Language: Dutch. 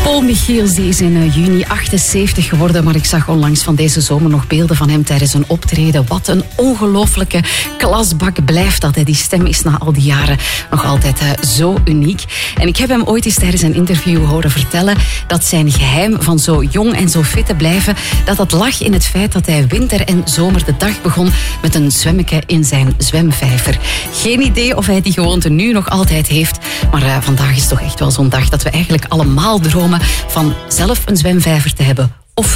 Paul Michiels die is in juni 78 geworden, maar ik zag onlangs van deze zomer nog beelden van hem tijdens een optreden. Wat een ongelooflijke klasbak blijft dat. Die stem is na al die jaren nog altijd zo uniek. En ik heb hem ooit eens tijdens een interview horen vertellen dat zijn geheim van zo jong en zo fit te blijven, dat lag in het feit dat hij winter en zomer de dag begon met een zwemmetje in zijn zwemvijver. Geen idee of hij die gewoonte nu nog altijd heeft, maar vandaag is toch echt wel zo'n dag dat we eigenlijk allemaal dromen van zelf een zwemvijver te hebben